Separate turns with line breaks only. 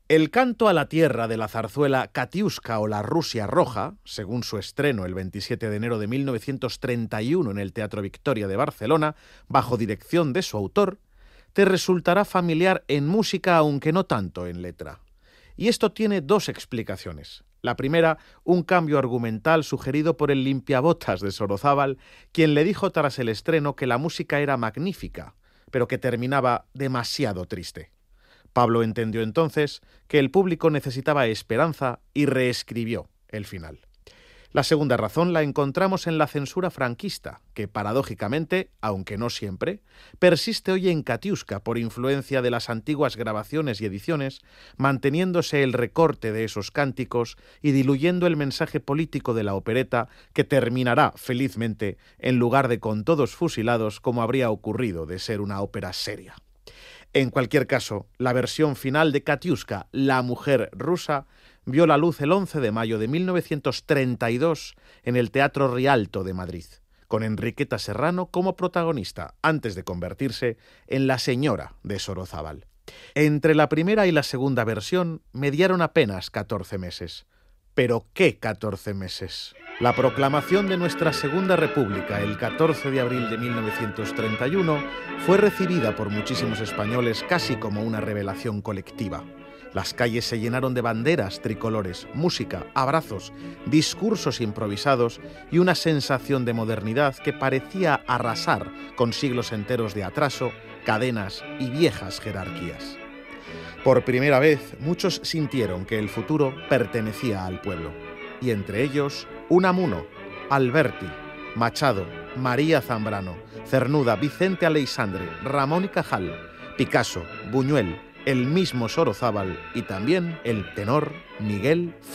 El canto a la tierra de la zarzuela Katiuska o la Rusia Roja, según su estreno el 27 de enero de 1931 en el Teatro Victoria de Barcelona, bajo dirección de su autor, te resultará familiar en música aunque no tanto en letra. Y esto tiene dos explicaciones. La primera, un cambio argumental sugerido por el limpiabotas de Sorozábal, quien le dijo tras el estreno que la música era magnífica, pero que terminaba demasiado triste. Pablo entendió entonces que el público necesitaba esperanza y reescribió el final. La segunda razón la encontramos en la censura franquista, que paradójicamente, aunque no siempre, persiste hoy en Katiuska por influencia de las antiguas grabaciones y ediciones, manteniéndose el recorte de esos cánticos y diluyendo el mensaje político de la opereta, que terminará, felizmente, en lugar de con todos fusilados como habría ocurrido de ser una ópera seria. En cualquier caso, la versión final de Katiuska, La mujer rusa, vio la luz el 11 de mayo de 1932 en el Teatro Rialto de Madrid, con Enriqueta Serrano como protagonista, antes de convertirse en la señora de Sorozábal. Entre la primera y la segunda versión mediaron apenas 14 meses. ¿Pero qué 14 meses? La proclamación de nuestra Segunda República el 14 de abril de 1931 fue recibida por muchísimos españoles casi como una revelación colectiva. Las calles se llenaron de banderas, tricolores, música, abrazos, discursos improvisados y una sensación de modernidad que parecía arrasar con siglos enteros de atraso, cadenas y viejas jerarquías. Por primera vez, muchos sintieron que el futuro pertenecía al pueblo, y entre ellos Unamuno, Alberti, Machado, María Zambrano, Cernuda, Vicente Aleixandre, Ramón y Cajal, Picasso, Buñuel, el mismo Sorozábal y también el tenor Miguel